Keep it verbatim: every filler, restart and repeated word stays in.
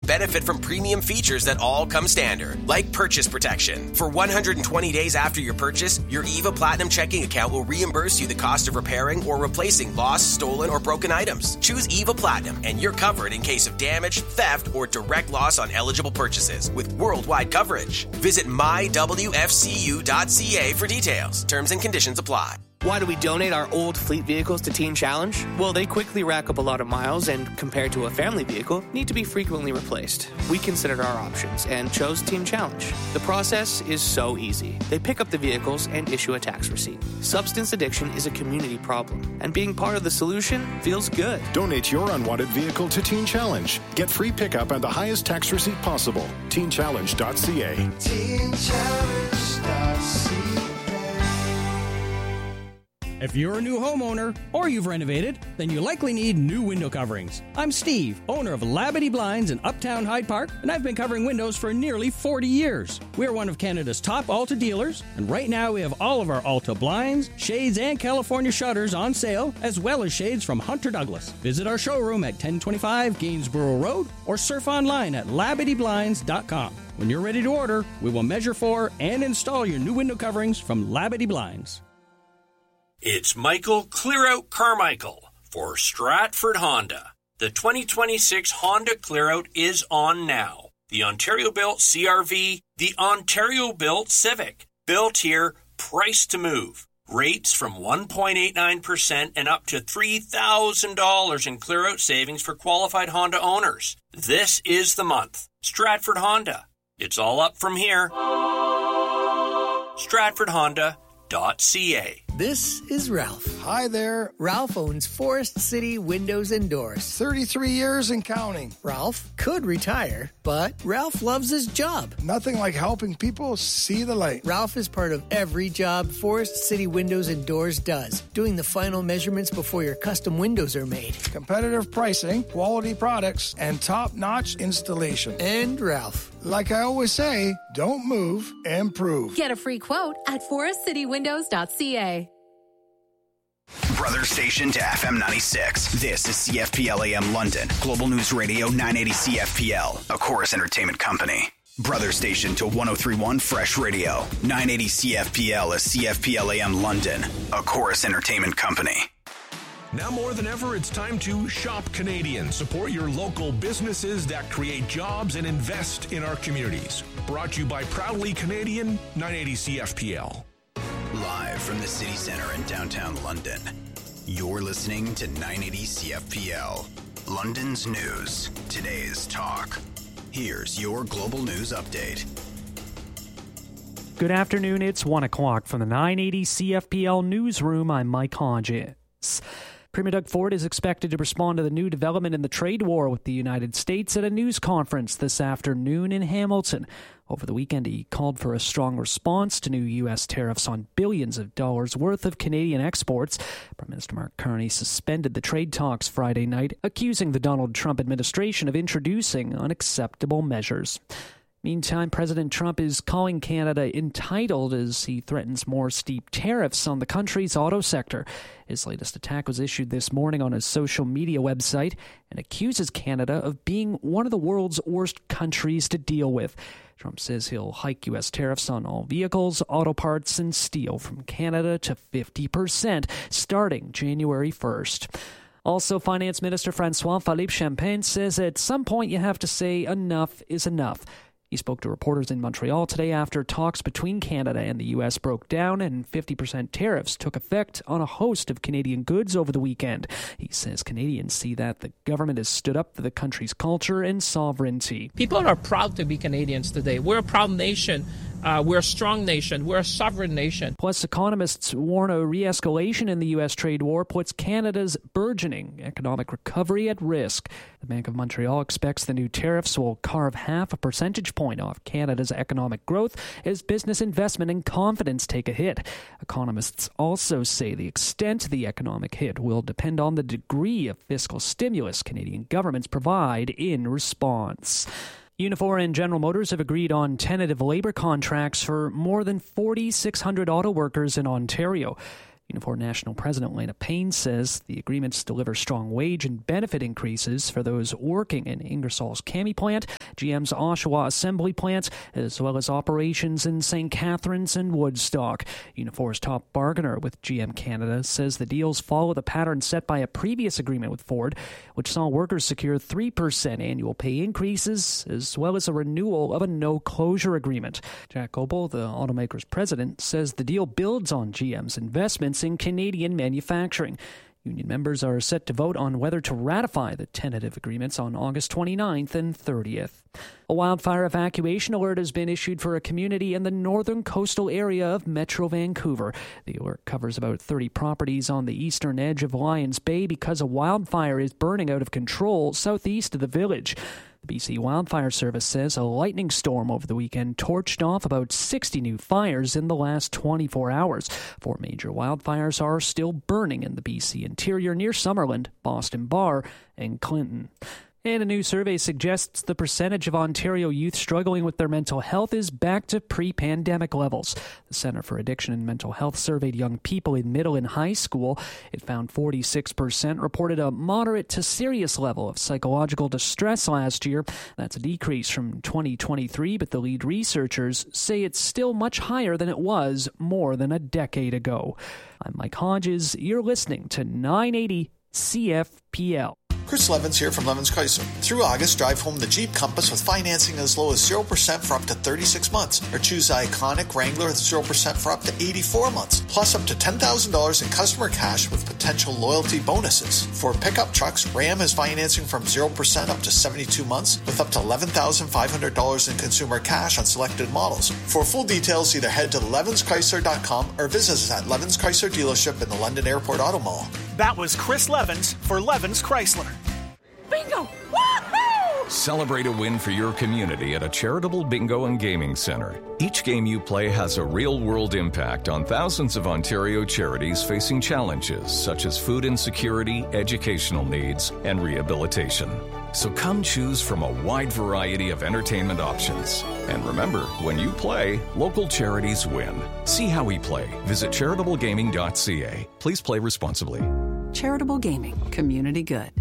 benefit from premium features that all come standard, like purchase protection. For one hundred twenty days after your purchase, your Eva Platinum checking account will reimburse you the cost of repairing or replacing lost, stolen, or broken items. Choose Eva Platinum, and you're covered in case of damage, theft, or direct loss on eligible purchases with worldwide coverage. Visit my w f c u dot c a for details. Terms and conditions apply. Why do we donate our old fleet vehicles to Teen Challenge? Well, they quickly rack up a lot of miles and, compared to a family vehicle, need to be frequently replaced. We considered our options and chose Teen Challenge. The process is so easy. They pick up the vehicles and issue a tax receipt. Substance addiction is a community problem, and being part of the solution feels good. Donate your unwanted vehicle to Teen Challenge. Get free pickup and the highest tax receipt possible. teen challenge dot c a. teen challenge dot c a. If you're a new homeowner or you've renovated, then you likely need new window coverings. I'm Steve, owner of Labadee Blinds in Uptown Hyde Park, and I've been covering windows for nearly forty years. We're one of Canada's top Alta dealers, and right now we have all of our Alta blinds, shades, and California shutters on sale, as well as shades from Hunter Douglas. Visit our showroom at ten twenty-five Gainsborough Road or surf online at labadee blinds dot com. When you're ready to order, we will measure for and install your new window coverings from Labadee Blinds. It's Michael Clearout Carmichael for Stratford Honda. The twenty twenty-six Honda Clearout is on now. The Ontario-built C R V, the Ontario-built Civic. Built here, priced to move. Rates from one point eight nine percent and up to three thousand dollars in clear-out savings for qualified Honda owners. This is the month. Stratford Honda. It's all up from here. stratford honda dot c a. This is Ralph. Hi there. Ralph owns Forest City Windows and Doors. thirty-three years and counting. Ralph could retire, but Ralph loves his job. Nothing like helping people see the light. Ralph is part of every job Forest City Windows and Doors does, doing the final measurements before your custom windows are made. Competitive pricing, quality products, and top-notch installation. And Ralph. Like I always say, don't move, improve. Get a free quote at forest city windows dot c a. Brother station to F M ninety-six. This is C F P L A M London. Global News Radio nine eighty C F P L, a Chorus Entertainment company. Brother station to one oh three point one Fresh Radio. nine eighty C F P L is C F P L A M London, a Chorus Entertainment company. Now more than ever, it's time to shop Canadian. Support your local businesses that create jobs and invest in our communities. Brought to you by Proudly Canadian, nine eighty C F P L. Live from the City Centre in downtown London, you're listening to nine eighty C F P L, London's news, today's talk. Here's your global news update. Good afternoon, it's one o'clock from the nine eighty C F P L newsroom. I'm Mike Hodges. Premier Doug Ford is expected to respond to the new development in the trade war with the United States at a news conference this afternoon in Hamilton. Over the weekend, he called for a strong response to new U S tariffs on billions of dollars worth of Canadian exports. Prime Minister Mark Carney suspended the trade talks Friday night, accusing the Donald Trump administration of introducing unacceptable measures. Meantime, President Trump is calling Canada entitled as he threatens more steep tariffs on the country's auto sector. His latest attack was issued this morning on his social media website and accuses Canada of being one of the world's worst countries to deal with. Trump says he'll hike U S tariffs on all vehicles, auto parts, and steel from Canada to fifty percent starting January first. Also, Finance Minister François-Philippe Champagne says at some point you have to say enough is enough. He spoke to reporters in Montreal today after talks between Canada and the U S broke down and fifty percent tariffs took effect on a host of Canadian goods over the weekend. He says Canadians see that the government has stood up for the country's culture and sovereignty. People are proud to be Canadians today. We're a proud nation. Uh, we're a strong nation. We're a sovereign nation. Plus, economists warn a re-escalation in the U S trade war puts Canada's burgeoning economic recovery at risk. The Bank of Montreal expects the new tariffs will carve half a percentage point off Canada's economic growth as business investment and confidence take a hit. Economists also say the extent of the economic hit will depend on the degree of fiscal stimulus Canadian governments provide in response. Unifor and General Motors have agreed on tentative labour contracts for more than four thousand six hundred auto workers in Ontario. Unifor National President Lena Payne says the agreements deliver strong wage and benefit increases for those working in Ingersoll's Kami plant, G M's Oshawa assembly plants, as well as operations in Saint Catharines and Woodstock. Unifor's top bargainer with G M Canada says the deals follow the pattern set by a previous agreement with Ford, which saw workers secure three percent annual pay increases, as well as a renewal of a no-closure agreement. Jack Goebel, the automaker's president, says the deal builds on G M's investments in Canadian manufacturing. Union members are set to vote on whether to ratify the tentative agreements on August twenty-ninth and thirtieth. A wildfire evacuation alert has been issued for a community in the northern coastal area of Metro Vancouver. The alert covers about thirty properties on the eastern edge of Lions Bay because a wildfire is burning out of control southeast of the village. The B C Wildfire Service says a lightning storm over the weekend torched off about sixty new fires in the last twenty-four hours. Four major wildfires are still burning in the B C interior near Summerland, Boston Bar, and Clinton. And a new survey suggests the percentage of Ontario youth struggling with their mental health is back to pre-pandemic levels. The Centre for Addiction and Mental Health surveyed young people in middle and high school. It found forty-six percent reported a moderate to serious level of psychological distress last year. That's a decrease from twenty twenty-three, but the lead researchers say it's still much higher than it was more than a decade ago. I'm Mike Hodges. You're listening to nine eighty C F P L. Chris Levins here from Levins Chrysler. Through August, drive home the Jeep Compass with financing as low as zero percent for up to thirty-six months. Or choose the iconic Wrangler with zero percent for up to eighty-four months. Plus up to ten thousand dollars in customer cash with potential loyalty bonuses. For pickup trucks, Ram has financing from zero percent up to seventy-two months with up to eleven thousand five hundred dollars in consumer cash on selected models. For full details, either head to levins chrysler dot com or visit us at Levins Chrysler dealership in the London Airport Auto Mall. That was Chris Levins for Levins Chrysler. Bingo! Woohoo! Celebrate a win for your community at a charitable bingo and gaming center. Each game you play has a real-world impact on thousands of Ontario charities facing challenges such as food insecurity, educational needs, and rehabilitation. So come choose from a wide variety of entertainment options. And remember, when you play, local charities win. See how we play. Visit charitable gaming dot c a. Please play responsibly. Charitable Gaming. Community good.